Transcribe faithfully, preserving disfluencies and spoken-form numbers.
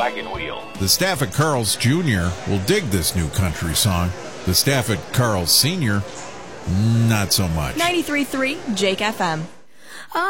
Wagon Wheel. The staff at Carl's Junior will dig this new country song. The staff at Carl's Senior, not so much. ninety-three point three Jake F M.